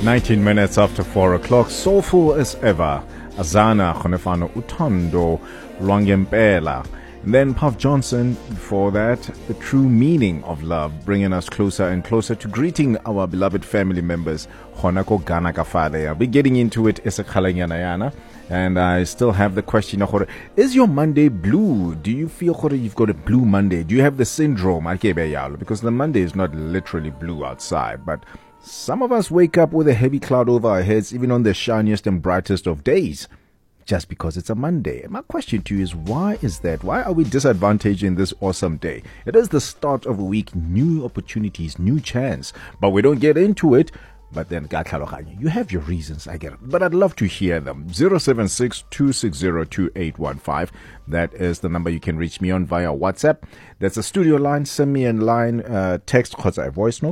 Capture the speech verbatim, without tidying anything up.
nineteen minutes after four o'clock, soulful as ever. Azana Khonefano Utondo Lwangempela. And then Puff Johnson, before that, the true meaning of love, bringing us closer and closer to greeting our beloved family members. Honako Gana Kafade. I'll be getting into it, Isakhalanyanayana. And I still have the question, is your Monday blue? Do you feel you've got a blue Monday? Do you have the syndrome? Because the Monday is not literally blue outside, but some of us wake up with a heavy cloud over our heads, even on the shiniest and brightest of days, just because it's a Monday. And my question to you is, why is that? Why are we disadvantaged in this awesome day? It is the start of a week, new opportunities, new chance, but we don't get into it. But then, you have your reasons, I get it. But I'd love to hear them. zero seven six, two six zero, two eight one five. That is the number you can reach me on via WhatsApp. That's a studio line. Send me a line, uh, text, because I voice note.